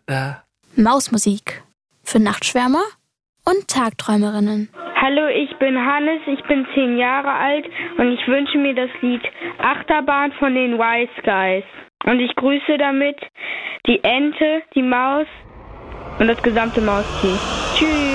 Mausmusik für Nachtschwärmer und Tagträumerinnen. Hallo, ich bin Hannes, ich bin 10 Jahre alt und ich wünsche mir das Lied Achterbahn von den Wise Guys. Und ich grüße damit die Ente, die Maus und das gesamte Mausteam. Tschüss!